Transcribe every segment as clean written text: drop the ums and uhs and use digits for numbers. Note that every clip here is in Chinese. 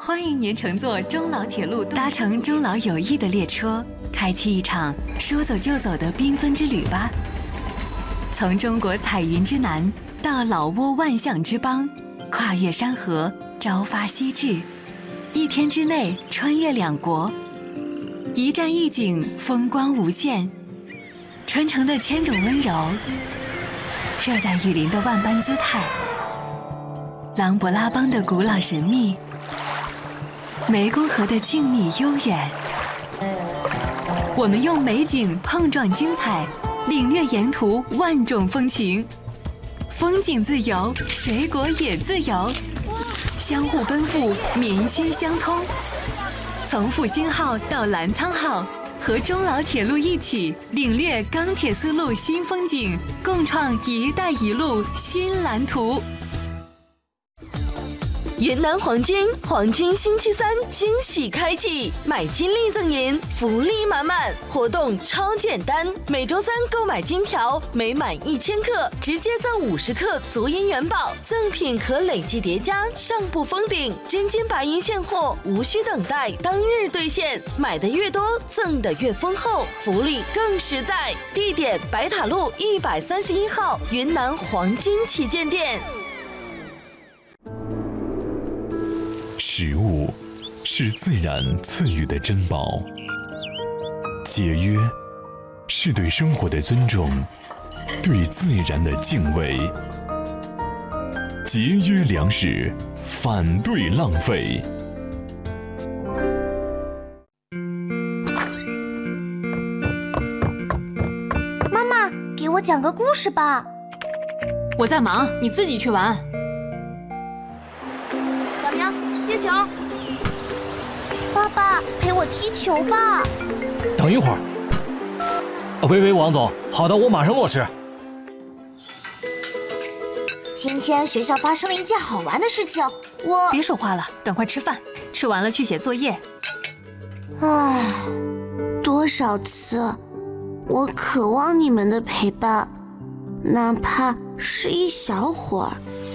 欢迎您乘坐中老铁路，搭乘中老友谊的列车，开启一场说走就走的缤纷之旅吧。从中国彩云之南到老挝万象之邦，跨越山河，朝发夕至，一天之内穿越两国，一站一景，风光无限。传承的千种温柔，热带雨林的万般姿态，琅勃拉邦的古老神秘，湄公河的静谧悠远。我们用美景碰撞精彩，领略沿途万种风情。风景自由，水果也自由，相互奔赴，民心相通。从复兴号到澜沧号，和中老铁路一起领略钢铁丝路新风景，共创“一带一路”新蓝图。 云南黄金星期三惊喜开启，买金立赠银，福利满满，活动超简单。每周三购买金条，每满1000克直接赠50克足银元宝，赠品可累计叠加，上不封顶。真金白银现货，无需等待，当日兑现。买的越多，赠的越丰厚，福利更实在。地点：白塔路131号云南黄金旗舰店。 食物是自然赐予的珍宝，节约是对生活的尊重，对自然的敬畏。节约粮食，反对浪费。 妈妈，给我讲个故事吧。 我在忙，你自己去玩。 小明，接球。爸爸，陪我踢球吧。 等一会儿。喂，王总，好的，我马上落实。 今天学校发生了一件好玩的事情， 别说话了，赶快吃饭，吃完了去写作业。 唉，多少次，我渴望你们的陪伴，哪怕是一小会儿。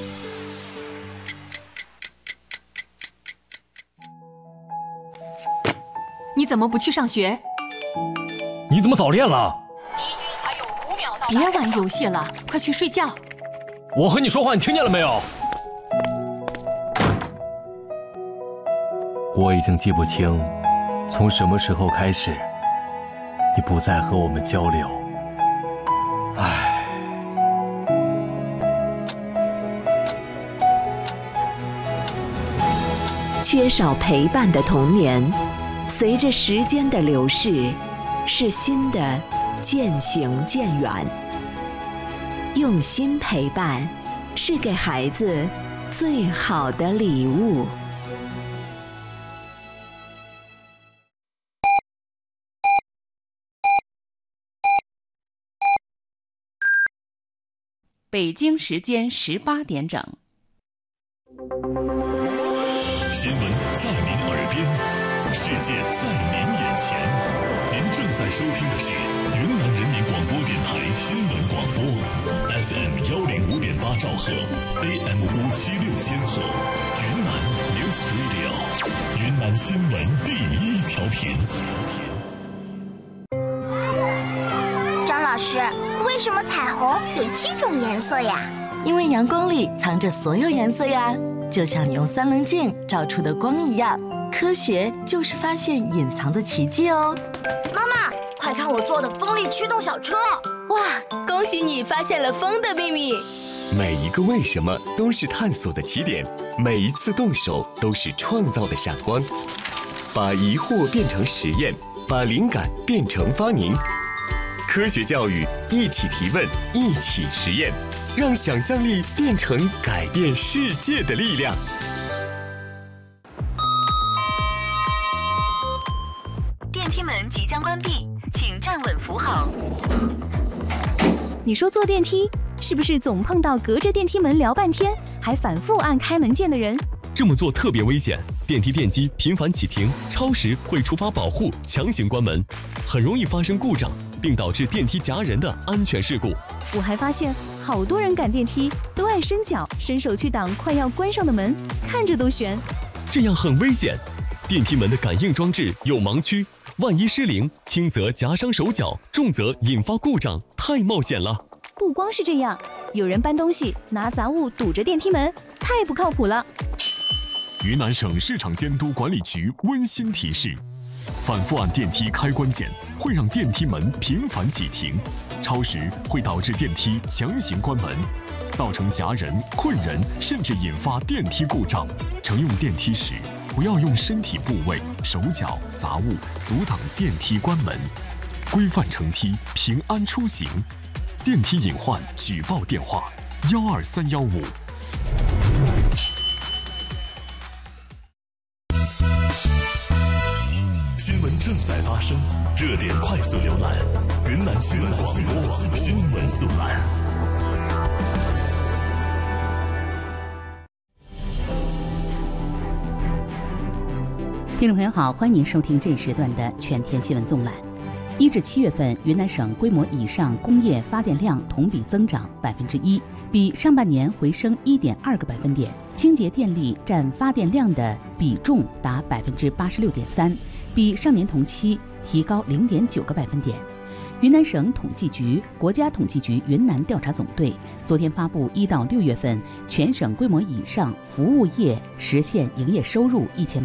你怎么不去上学？ 你怎么早恋了？ 别玩游戏了，快去睡觉。 我和你说话，你听见了没有？我已经记不清，从什么时候开始，你不再和我们交流。唉。 缺少陪伴的童年，随着时间的流逝，是新的渐行渐远。用心陪伴，是给孩子最好的礼物。 北京时间18点整。 新闻在您耳边，世界在您眼前。您正在收听的是云南人民广播电台新闻广播 ，FM 105.8兆赫 ，AM 576千赫，云南 News Radio， 云南新闻第1调频。 张老师，为什么彩虹有7种颜色呀？ 因为阳光里藏着所有颜色呀，就像你用3棱镜照出的光一样。科学就是发现隐藏的奇迹哦。 妈妈，快看我做的风力驱动小车！ 哇，恭喜你发现了风的秘密。 每一个为什么都是探索的起点，每一次动手都是创造的闪光。把疑惑变成实验，把灵感变成发明。科学教育，一起提问，一起实验，让想象力变成改变世界的力量。 电梯门即将关闭，请站稳扶好。 你说坐电梯是不是总碰到隔着电梯门聊半天，还反复按开门键的人？ 这么做特别危险，电梯电机频繁启停，超时会触发保护，强行关门，很容易发生故障，并导致电梯夹人的安全事故。 我还发现好多人赶电梯都爱伸脚伸手去挡快要关上的门，看着都悬。 这样很危险。电梯门的感应装置有盲区，万一失灵，轻则夹伤手脚，重则引发故障，太冒险了。 不光是这样，有人搬东西拿杂物堵着电梯门，太不靠谱了。 云南省市场监督管理局温馨提示：反复按电梯开关键会让电梯门频繁启停，超时会导致电梯强行关门，造成夹人、困人，甚至引发电梯故障。乘用电梯时，不要用身体部位、手脚、杂物阻挡电梯关门，规范乘梯，平安出行。电梯隐患举报电话：12315。新闻正在发生，热点快速浏览，云南新闻广播新闻速览。 听众朋友好，欢迎您收听这时段的全天新闻纵览。1至7月份，云南省规模以上工业发电量同比增长1%，比上半年回升1.2个百分点。清洁电力占发电量的比重达86.3%，比上年同期提高0.9个百分点。云南省统计局、国家统计局云南调查总队昨天发布1到6月份全省规模以上服务业实现营业收入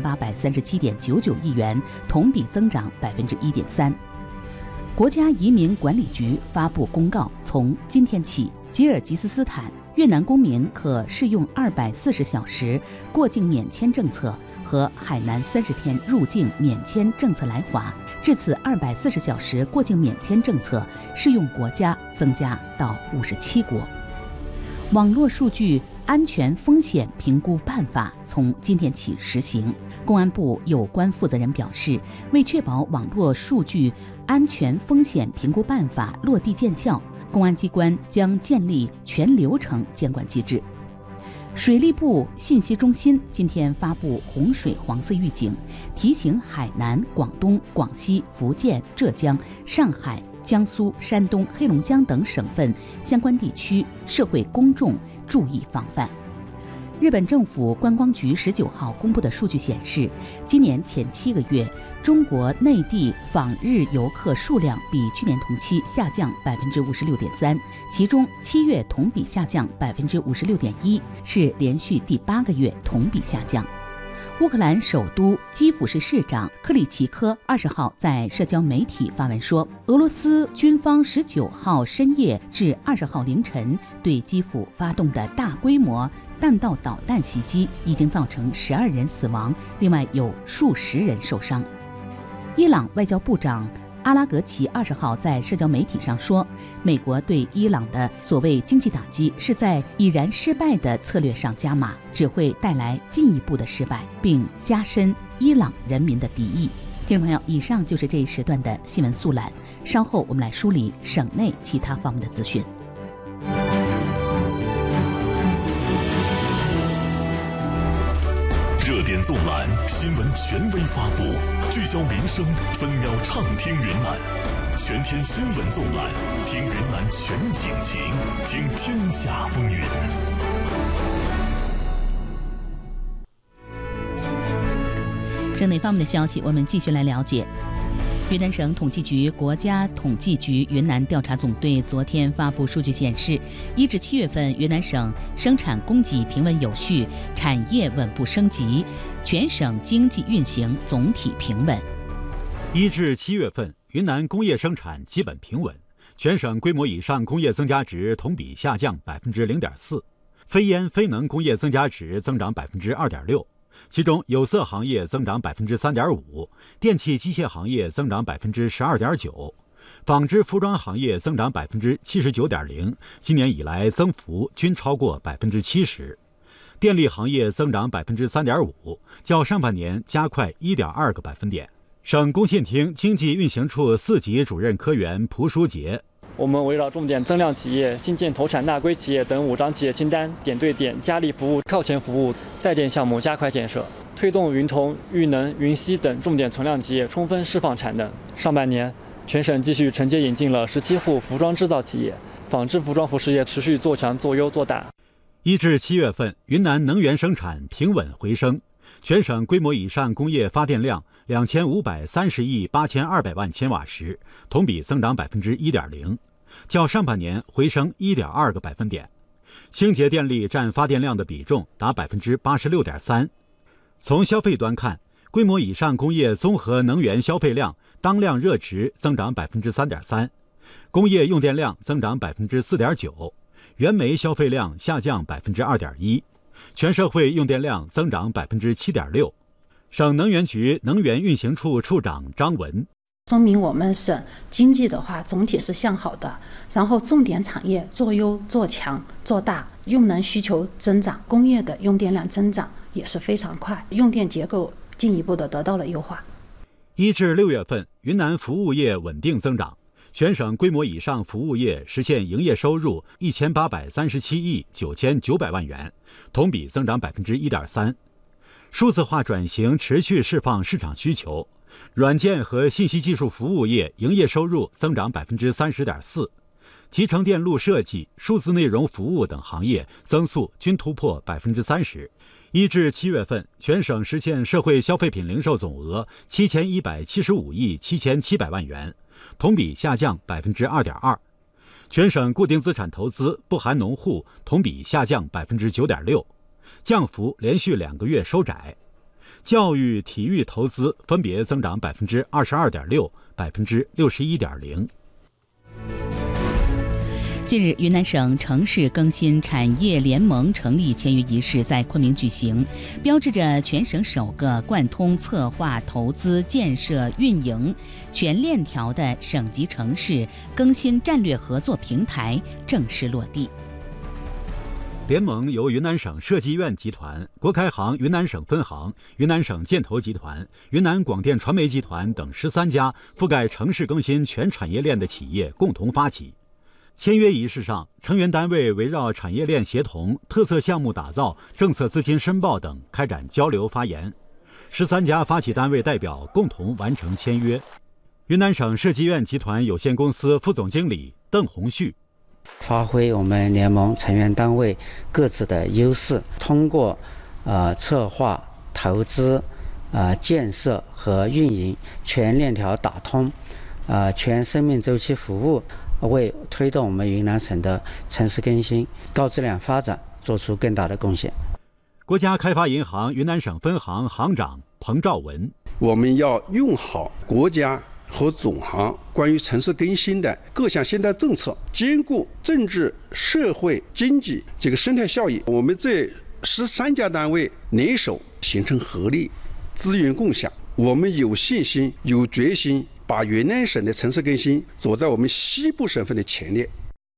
1837.99亿元，同比增长1.3%。国家移民管理局发布公告，从今天起，吉尔吉斯斯坦越南公民可适用240小时过境免签政策和海南30天入境免签政策来华。至此，240小时过境免签政策适用国家增加到57国。网络数据安全风险评估办法从今天起实行。公安部有关负责人表示，为确保网络数据安全风险评估办法落地见效，公安机关将建立全流程监管机制。水利部信息中心今天发布洪水黄色预警，提醒海南、广东、广西、福建、浙江、上海、江苏、山东、黑龙江等省份相关地区社会公众注意防范。日本政府观光局19号公布的数据显示，今年前7个月，中国内地访日游客数量比去年同期下降56.3%，其中7月同比下降56.1%，是连续第8个月同比下降。乌克兰首都基辅市市长克里奇科20号在社交媒体发文说，俄罗斯军方19号深夜至20号凌晨对基辅发动的大规模弹道导弹袭击已经造成12人死亡，另外有数十人受伤。伊朗外交部长阿拉格齐20号在社交媒体上说，美国对伊朗的所谓经济打击是在已然失败的策略上加码，只会带来进一步的失败，并加深伊朗人民的敌意。听众朋友，以上就是这一时段的新闻速览，稍后我们来梳理省内其他方面的资讯。 热点纵览，新闻权威发布，聚焦民生，分秒畅听云南。全天新闻纵览，听云南全景情，听天下风云。 省内方面的消息，我们继续来了解。云南省统计局、国家统计局云南调查总队昨天发布数据显示，1至7月份，云南省生产供给平稳有序，产业稳步升级，全省经济运行总体平稳。 1至7月份，云南工业生产基本平稳，全省规模以上工业增加值同比下降0.4%，非烟非能工业增加值增长2.6%。其中有色行业增长3.5%，电气机械行业增长12.9%，纺织服装行业增长79.0%，今年以来增幅均超过70%。电力行业增长3.5%，较上半年加快1.2个百分点。省工信厅经济运行处4级主任科员蒲书杰。 我们围绕重点增量企业、新建投产纳规企业等5张企业清单，点对点、加力服务、靠前服务在建项目加快建设，推动云铜、玉能、云锡等重点存量企业充分释放产能。上半年，全省继续承接引进了17户服装制造企业，纺织服装服饰业持续做强、做优、做大。 1至7月份，云南能源生产平稳回升， 全省规模以上工业发电量2530亿8200万千瓦时，同比增长1.0%，较上半年回升1.2个百分点。清洁电力占发电量的比重达86.3%。从消费端看，规模以上工业综合能源消费量当量热值增长3.3%，工业用电量增长4.9%，原煤消费量下降2.1%，全社会用电量增长7.6%。省能源局能源运行处处长张文说明我们省经济的话总体是向好的，然后重点产业做优做强做大，用能需求增长，工业的用电量增长也是非常快，用电结构进一步的得到了优化。 1至6月份，云南服务业稳定增长，全省规模以上服务业实现营业收入1837亿9900万元，同比增长1.3%。数字化转型持续释放市场需求，软件和信息技术服务业营业收入增长30.4%，集成电路设计、数字内容服务等行业增速均突破30%。1至7月份，全省实现社会消费品零售总额7175亿7700万元，同比下降2.2%。全省固定资产投资不含农户同比下降9.6%，降幅连续2个月收窄。教育、体育投资分别增长22.6%、61.0%。 近日，云南省城市更新产业联盟成立签约仪式在昆明举行，标志着全省首个贯通策划、投资、建设、运营全链条的省级城市更新战略合作平台正式落地。 联盟由云南省设计院集团、国开行云南省分行、云南省建投集团、云南广电传媒集团等13家覆盖城市更新全产业链的企业共同发起。签约仪式上，成员单位围绕产业链协同、特色项目打造、政策资金申报等开展交流发言。13家发起单位代表共同完成签约。云南省设计院集团有限公司副总经理邓红旭。 发挥我们联盟成员单位各自的优势，通过策划、投资、建设和运营全链条打通，全生命周期服务，为推动我们云南省的城市更新、高质量发展做出更大的贡献。 国家开发银行云南省分行行长彭兆文： 我们要用好国家和总行关于城市更新的各项现代政策，兼顾政治、社会、经济这个生态效益。我们这13家单位联手形成合力，资源共享。我们有信心、有决心，把云南省的城市更新走在我们西部省份的前列。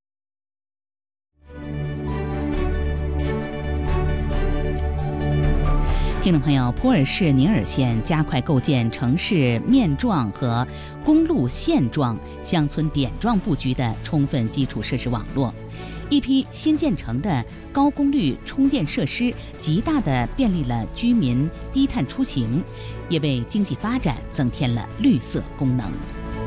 听众朋友，普洱市宁洱县加快构建城市面状和公路线状、乡村点状布局的充分基础设施网络。一批新建成的高功率充电设施，极大地便利了居民低碳出行，也为经济发展增添了绿色功能。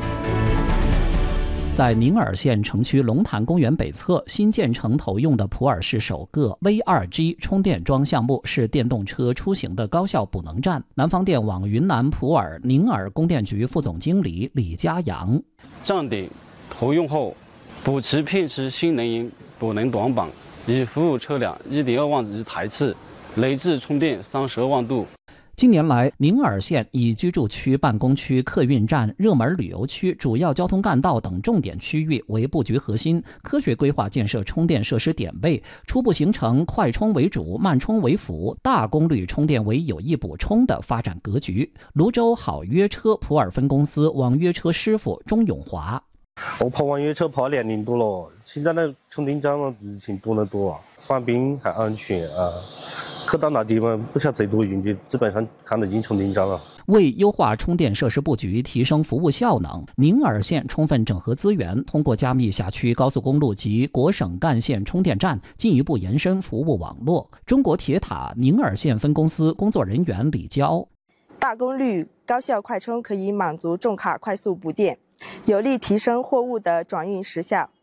在宁洱县城区龙潭公园北侧新建成投用的普洱市首个 V2G 充电桩项目是电动车出行的高效补能站。南方电网云南普洱宁洱供电局副总经理李家阳： 站点投用后，补齐片区新能源补能短板，已服务车辆1.2万余台次，累计充电32万度。 近年来，宁洱县以居住区、办公区、客运站、热门旅游区、主要交通干道等重点区域为布局核心，科学规划建设充电设施点位，初步形成快充为主、慢充为辅、大功率充电为有益补充的发展格局。泸州好约车普洱分公司网约车师傅钟永华： 我跑网约车跑2年多了，现在的充电站比以前多得多，方便还安全啊。去到哪地方不想再多运，就基本上看得见充电站了。 为优化充电设施布局，提升服务效能，宁洱县充分整合资源，通过加密辖区高速公路及国省干线充电站，进一步延伸服务网络。中国铁塔宁洱县分公司工作人员李娇： 大功率高效快充可以满足重卡快速补电，有力提升货物的转运时效，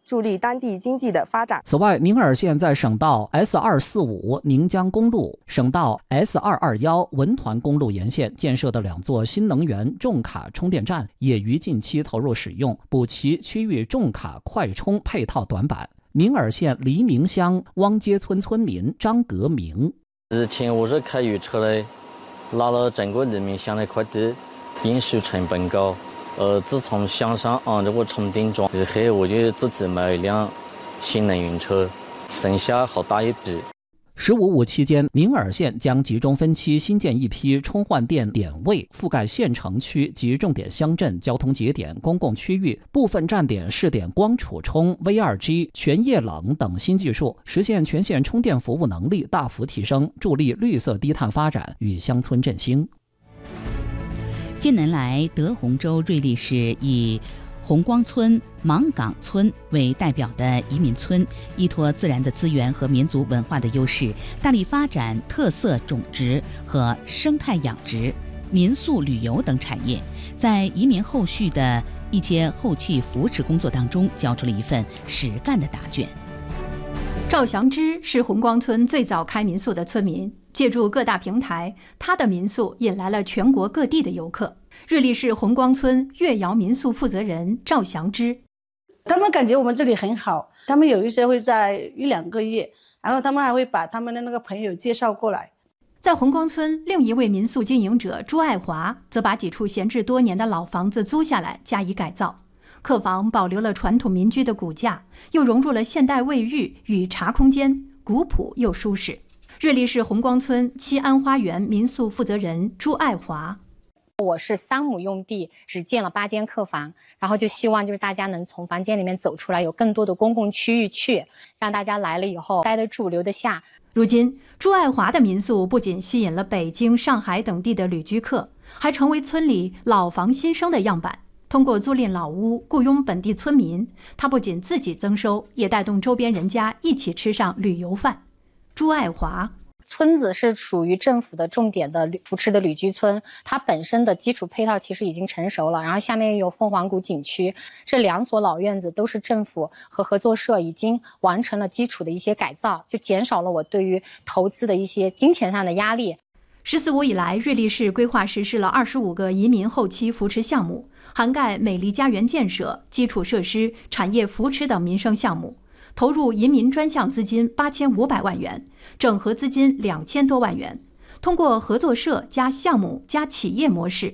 助力当地经济的发展。 此外，宁洱县在省道 S245 宁江公路、省道 S221 文团公路沿线建设的2座新能源重卡充电站也于近期投入使用，补齐区域重卡快充配套短板。宁洱县黎明乡汪街村村民张革明： 之前我是开鱼车的，拿了整个黎明乡的快递，运输成本高。自从乡上安这个充电桩之后，我就自己买了一辆新能源车，省下好大一笔。 15.5期间，宁洱县将集中分期新建一批充换电点位，覆盖县城区及重点乡镇交通节点、公共区域，部分站点试点光储充、V2G、全液冷等新技术，实现全县充电服务能力大幅提升，助力绿色低碳发展与乡村振兴。 近年来，德宏州瑞丽市以红光村、芒岗村为代表的移民村，依托自然的资源和民族文化的优势，大力发展特色种植和生态养殖、民宿旅游等产业，在移民后续的一些后期扶持工作当中，交出了一份实干的答卷。 赵祥之是红光村最早开民宿的村民，借助各大平台，他的民宿引来了全国各地的游客。瑞丽市红光村岳窑民宿负责人赵祥之： 他们感觉我们这里很好，他们有一些会在1-2个月，然后他们还会把他们的那个朋友介绍过来。 在红光村，另一位民宿经营者朱爱华则把几处闲置多年的老房子租下来加以改造，客房保留了传统民居的骨架，又融入了现代卫浴与茶空间，古朴又舒适。瑞丽市红光村七安花园民宿负责人朱爱华： 我是3亩用地，只建了8间客房，然后就希望就是大家能从房间里面走出来，有更多的公共区域去，让大家来了以后待得住、留得下。 如今，朱爱华的民宿不仅吸引了北京、上海等地的旅居客，还成为村里老房新生的样板。通过租赁老屋、雇佣本地村民，他不仅自己增收，也带动周边人家一起吃上旅游饭。朱爱华： 村子是属于政府的重点的扶持的旅居村，它本身的基础配套其实已经成熟了，然后下面有凤凰谷景区，这2所老院子都是政府和合作社已经完成了基础的一些改造，就减少了我对于投资的一些金钱上的压力。 14.5以来，瑞丽市规划实施了25个移民后期扶持项目，涵盖美丽家园建设、基础设施、产业扶持等民生项目，投入移民专项资金8500万元，整合资金2000多万元。通过合作社加项目加企业模式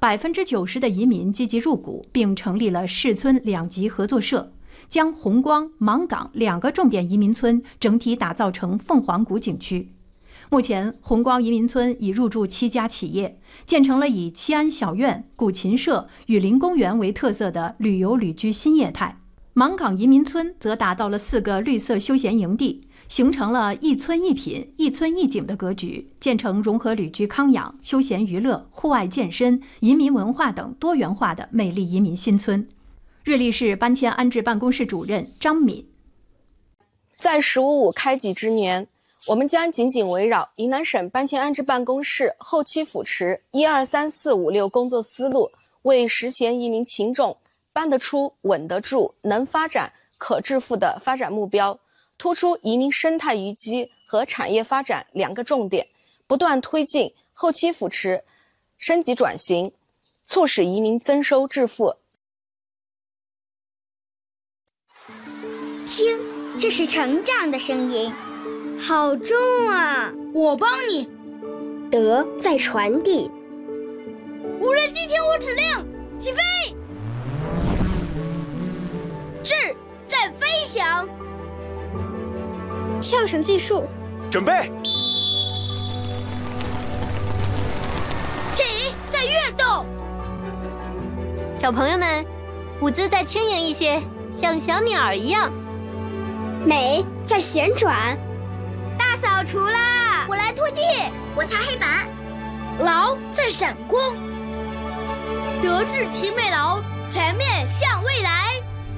，90%的移民积极入股，并成立了市村2级合作社，将红光、芒岗2个重点移民村整体打造成凤凰谷景区。目前，红光移民村已入驻7家企业，建成了以七安小院、古琴社、雨林公园为特色的旅游旅居新业态。芒岗移民村则打造了4个绿色休闲营地，形成了一村一品、一村一景的格局，建成融合旅居康养、休闲娱乐、户外健身、移民文化等多元化的美丽移民新村。瑞丽市搬迁安置办公室主任张敏： 在15.5开集之年，我们将紧紧围绕云南省搬迁安置办公室后期扶持1、2、3、4、5、6工作思路，为实现移民群众搬得出、稳得住、能发展、可致富的发展目标，突出移民生态淤积和产业发展2个重点，不断推进后期扶持升级转型，促使移民增收致富。 听，这是成长的声音，好重啊！我帮你。德在传递。无人机听我指令，起飞！智在飞翔。跳绳技术， 准备。 体在跃动。 小朋友们，舞姿再轻盈一些，像小鸟一样。 美在旋转。大扫除啦！我来拖地，我擦黑板。劳在闪光。德智体美劳，全面向未来。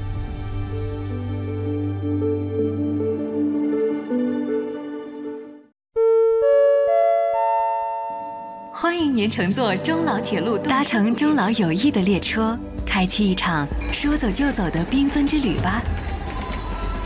欢迎您乘坐中老铁路，搭乘中老友谊的列车，开启一场说走就走的缤纷之旅吧。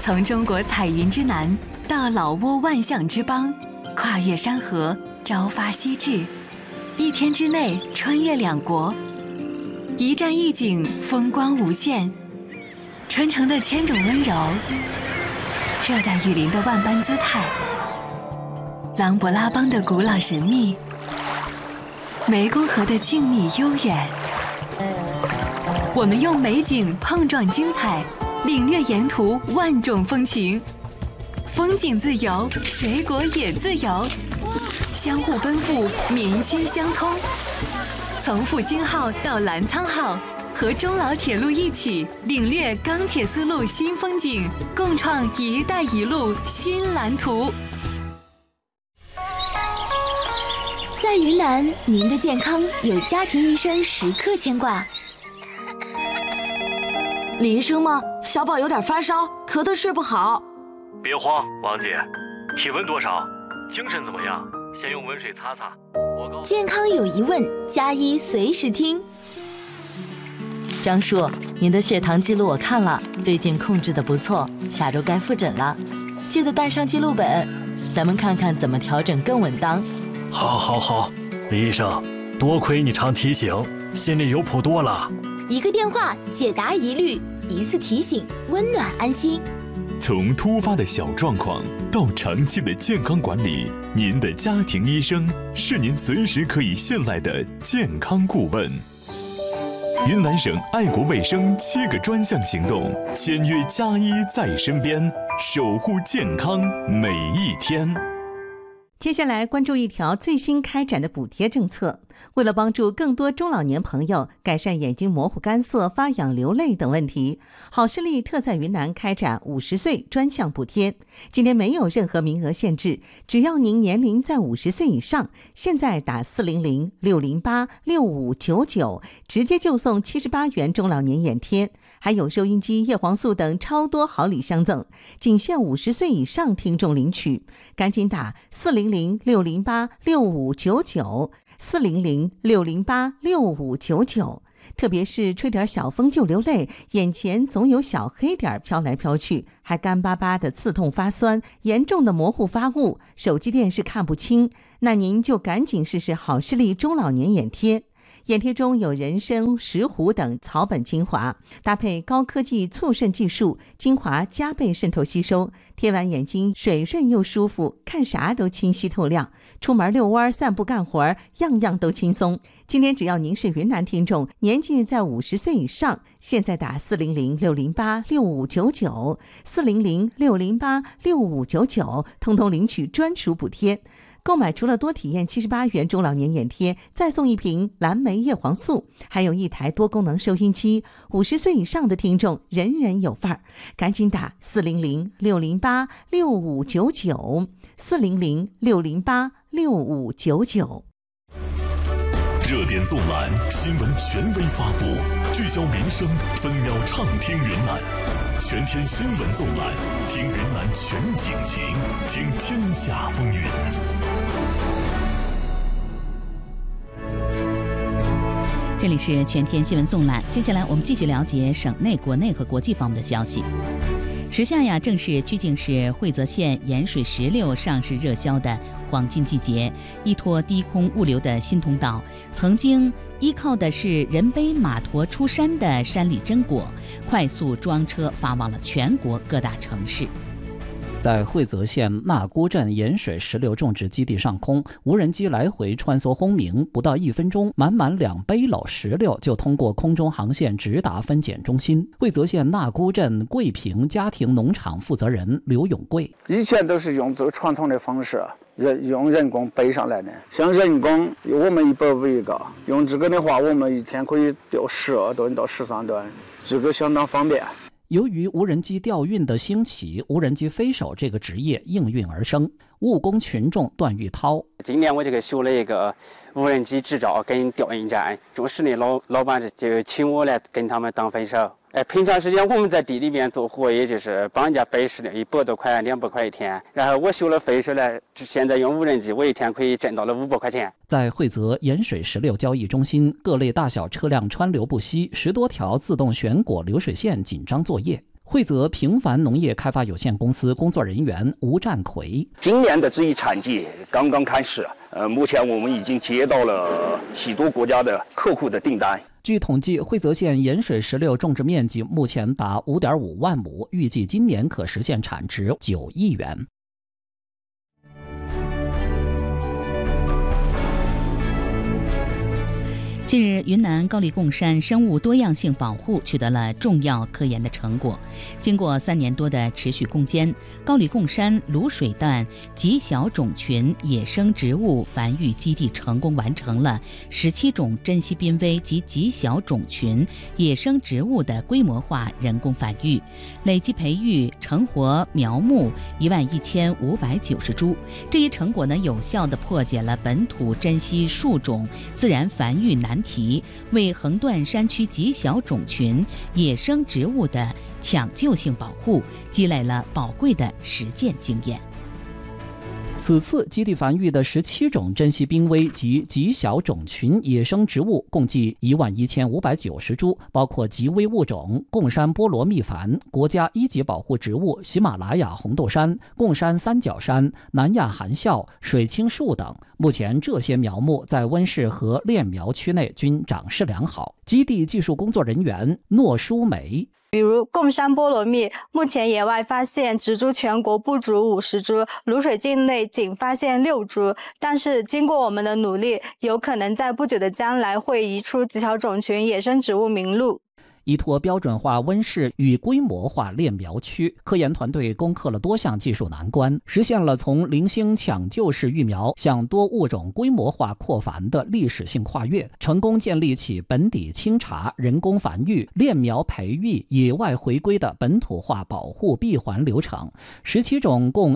从中国彩云之南到老挝万象之邦，跨越山河，朝发夕至，一天之内穿越两国，一站一景，风光无限。春城的千种温柔，热带雨林的万般姿态，琅勃拉邦的古老神秘，湄公河的静谧悠远。我们用美景碰撞精彩，领略沿途万种风情。风景自由，水果也自由，相互奔赴，民心相通。从复兴号到澜沧号，和中老铁路一起领略钢铁丝路新风景，共创“一带一路”新蓝图。 在云南，您的健康有家庭医生时刻牵挂。 李医生吗？小宝有点发烧，咳得睡不好。 别慌，王姐，体温多少？精神怎么样？先用温水擦擦。 健康有疑问，加医随时听。 张叔，您的血糖记录我看了，最近控制得不错，下周该复诊了，记得带上记录本，咱们看看怎么调整更稳当。 好，李医生，多亏你常提醒，心里有谱多了。 一个电话解答疑虑，一次提醒温暖安心。 从突发的小状况到长期的健康管理，您的家庭医生是您随时可以信赖的健康顾问。云南省爱国卫生7个专项行动，签约加医在身边，守护健康每一天。 接下来关注一条最新开展的补贴政策。为了帮助更多中老年朋友改善眼睛模糊干涩、发痒流泪等问题，好视力特在云南开展50岁专项补贴。今天没有任何名额限制，只要您年龄在50岁以上，现在打400-608-6599，直接就送78元中老年眼贴，还有收音机、叶黄素等超多好礼相赠，仅限50岁以上听众领取。赶紧打400-608-6599，400-608-6599。特别是吹点小风就流泪，眼前总有小黑点飘来飘去，还干巴巴的刺痛发酸，严重的模糊发物，手机电视看不清，那您就赶紧试试好视力中老年眼贴。眼贴中有人参、石斛等草本精华，搭配高科技促渗技术，精华加倍渗透吸收，贴完眼睛水润又舒服，看啥都清晰透亮，出门遛弯、散步、干活，样样都轻松。今天只要您是云南听众，年纪在50岁以上，现在打400-608-6599，400-608-6599，通通领取专属补贴。购买除了多体验78元中老年眼贴，再送一瓶蓝莓叶黄素，还有一台多功能收音机。50岁以上的听众人人有份儿，赶紧打400-608-6599，400-608-6599。 热点纵览，新闻权威发布，聚焦民生，分秒畅听云南。全天新闻纵览，听云南全景情，听天下风云。 这里是全天新闻纵览，接下来我们继续了解省内、国内和国际方面的消息。时下呀，正是曲靖市惠泽县盐水石榴上市热销的黄金季节，依托低空物流的新通道，曾经依靠的是人背马驮出山的山里榛果，快速装车发往了全国各大城市。 在惠泽县纳姑镇盐水石榴种植基地上空，无人机来回穿梭轰鸣，不到1分钟，满满2背篓石榴就通过空中航线直达分拣中心。惠泽县纳姑镇桂平家庭农场负责人刘永贵： 以前都是用这个传统的方式，用人工背上来的。像人工，我们100五一个，用这个的话，我们一天可以钓12吨到13吨，这个相当方便。 由于无人机调运的兴起，无人机飞手这个职业应运而生。务工群众段玉涛： 今年我这个修了一个无人机执照跟调运站，种市里老板就请我来跟他们当飞手。平常时间我们在地里面做活，也就是帮人家背石榴，100多块、200块一天。然后我修了飞手了，现在用无人机，我一天可以挣到了500块钱。 在惠泽盐水石榴交易中心，各类大小车辆川流不息，10多条自动旋果流水线紧张作业。 惠泽平凡农业开发有限公司工作人员吴占奎： 今年的这一产季刚刚开始，目前我们已经接到了许多国家的客户的订单。 据统计，惠泽县盐水石榴种植面积目前达5.5万亩，预计今年可实现产值9亿元。 近日，云南高黎贡山生物多样性保护取得了重要科研的成果。经过3年多的持续攻坚，高黎贡山卤水段极小种群野生植物繁育基地成功完成了17种珍稀濒危及极小种群野生植物的规模化人工繁育，累计培育成活苗木11590株。这一成果有效地破解了本土珍稀树种自然繁育难题，为横断山区极小种群野生植物的抢救性保护积累了宝贵的实践经验。 此次基地繁育的17种珍稀濒危及极小种群野生植物共计11590株，包括极危物种贡山菠萝蜜矾、国家1级保护植物喜马拉雅红豆杉、贡山三角杉、南亚含笑、水青树等。目前这些苗木在温室和炼苗区内均长势良好。基地技术工作人员诺淑梅： 比如贡山菠萝蜜，目前野外发现植株全国不足50株，卤水境内仅发现6株，但是经过我们的努力，有可能在不久的将来会移出极小种群野生植物名录。 依托标准化温室与规模化炼苗区，科研团队攻克了多项技术难关，实现了从零星抢救式育苗向多物种规模化扩繁的历史性跨越，成功建立起本地清查、人工繁育、炼苗培育、野外回归的本土化保护闭环流程。17种共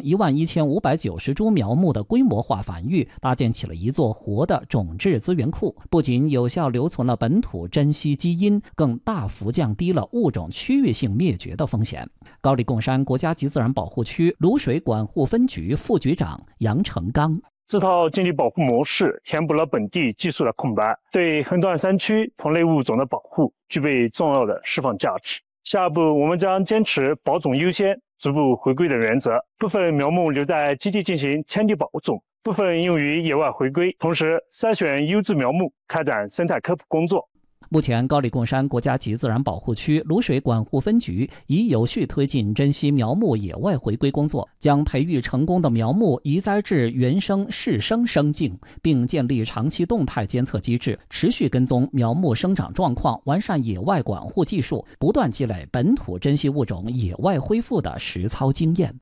11590株苗木的规模化繁育，搭建起了一座活的种质资源库，不仅有效留存了本土珍稀基因，更大幅降低了物种区域性灭绝的风险。高黎贡山国家级自然保护区卤水管护分局副局长杨成刚： 这套经济保护模式填补了本地技术的空白，对横断山区同类物种的保护具备重要的释放价值。下一步，我们将坚持保种优先、逐步回归的原则，部分苗木留在基地进行迁地保种，部分用于野外回归，同时筛选优质苗木，开展生态科普工作。 目前，高黎贡山国家级自然保护区卤水管护分局已有序推进珍稀苗木野外回归工作，将培育成功的苗木移栽至原生适生生境，并建立长期动态监测机制，持续跟踪苗木生长状况，完善野外管护技术，不断积累本土珍稀物种野外恢复的实操经验。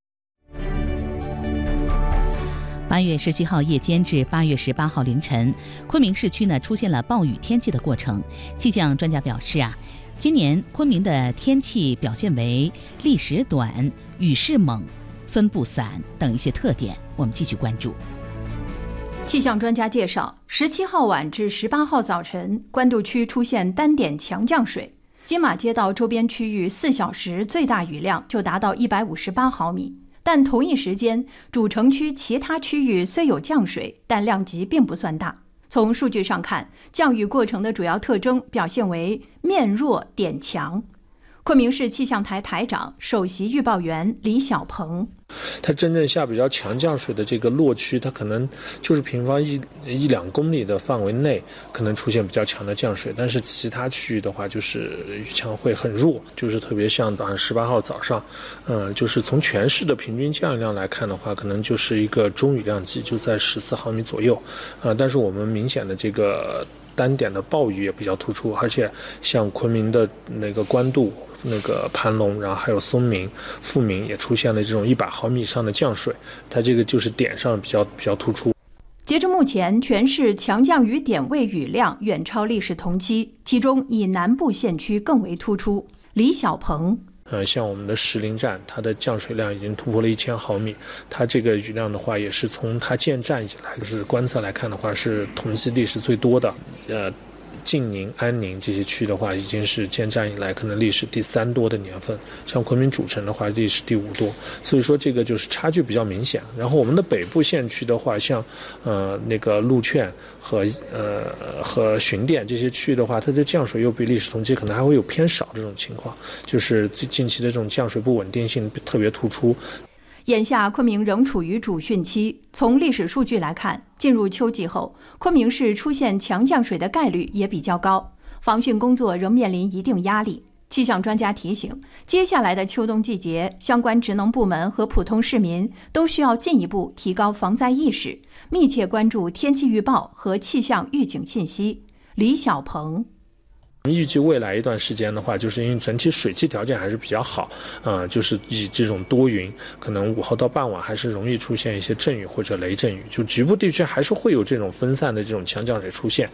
8月17号夜间至8月18号凌晨，昆明市区出现了暴雨天气的过程。气象专家表示今年昆明的天气表现为历时短、雨势猛、分布散等一些特点，我们继续关注。 气象专家介绍，17号晚至18号早晨，官渡区出现单点强降水，金马街道周边区域4小时最大雨量就达到158毫米。但同一时间，主城区其他区域虽有降水，但量级并不算大。从数据上看，降雨过程的主要特征表现为面弱点强。昆明市气象台台长、首席预报员李小鹏： 它真正下比较强降水的这个落区，它可能就是平方一两公里的范围内可能出现比较强的降水，但是其他区域的话，就是雨强会很弱，就是特别像18号早上，就是从全市的平均降雨量来看的话，可能就是一个中雨量级，就在14毫米左右，但是我们明显的这个单点的暴雨也比较突出，而且像昆明的那个官渡、那个盘龙，然后还有松明、富明也出现了这种100毫米以上的降水，它这个就是点上比较突出。 截至目前，全市强降雨点位雨量远超历史同期，其中以南部县区更为突出。李小鹏： 像我们的石林站，它的降水量已经突破了1000毫米，它这个雨量的话，也是从它建站以来，就是观测来看的话，是统计历史最多的。 晋宁、安宁这些区的话，已经是建站以来可能历史第3多的年份，像昆明主城的话，历史第5多，所以说这个就是差距比较明显。然后我们的北部县区的话，像那个鹿劝和巡店这些区域的话，它的降水又比历史同期可能还会有偏少这种情况，就是近期的这种降水不稳定性特别突出。 眼下昆明仍处于主汛期，从历史数据来看，进入秋季后，昆明市出现强降水的概率也比较高，防汛工作仍面临一定压力。气象专家提醒，接下来的秋冬季节，相关职能部门和普通市民都需要进一步提高防灾意识，密切关注天气预报和气象预警信息。李小鹏。 预计未来一段时间的话，就是因为整体水汽条件还是比较好，就是以这种多云，可能午后到傍晚还是容易出现一些阵雨或者雷阵雨，就局部地区还是会有这种分散的这种强降水出现。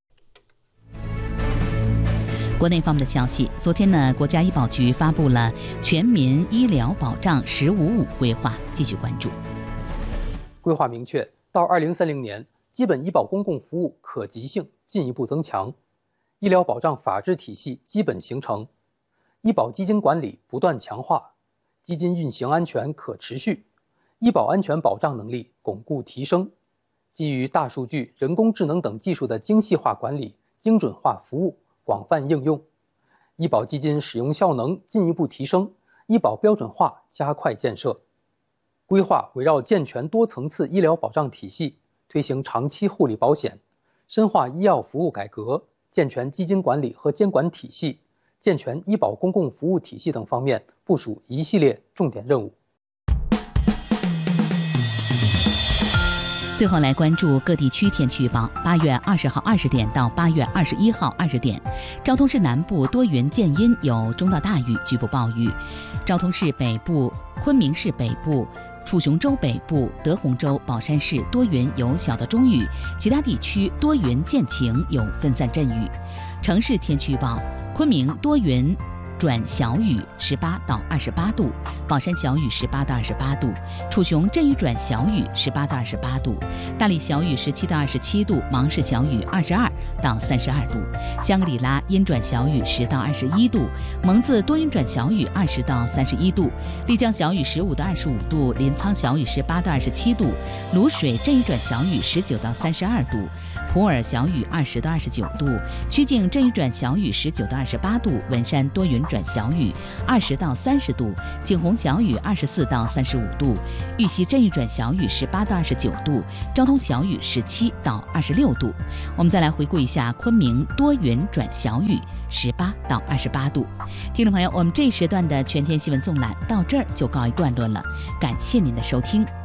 国内方面的消息，昨天呢，国家医保局发布了全民医疗保障“1055”规划，继续关注。 规划明确，到2030年，基本医保公共服务可及性进一步增强。医疗保障法治体系基本形成，医保基金管理不断强化，基金运行安全可持续，医保安全保障能力巩固提升，基于大数据、人工智能等技术的精细化管理、精准化服务广泛应用，医保基金使用效能进一步提升，医保标准化加快建设。规划围绕健全多层次医疗保障体系，推行长期护理保险，深化医药服务改革，健全基金管理和监管体系，健全医保公共服务体系等方面部署一系列重点任务。 最后来关注各地区天气预报。8月20号20点到8月21号20点，昭通市南部多云见阴，有中到大雨，局部暴雨；昭通市北部、昆明市北部、楚雄州北部、德宏州、宝山市多云有小到中雨，其他地区多云见晴，有分散阵雨。城市天气预报：昆明多云转小雨，18到28度；宝山小雨18到28度；楚雄阵雨转小雨18到28度；大理小雨17到27度；芒市小雨22到32度；香格里拉阴转小雨10到21度；蒙自多云转小雨20到31度；丽江小雨15到25度；临沧小雨18到27度；卤水阵雨转小雨19到32度；普洱小雨20到29度；曲靖阵雨转小雨19到28度；文山多云转小雨20到30度；景洪小雨24到35度；玉溪阵雨转小雨18到29度；昭通小雨17到26度。我们再来回顾一下昆明多云转小雨18到28度。听众朋友，我们这一时段的全天新闻纵览到这儿就告一段落了，感谢您的收听。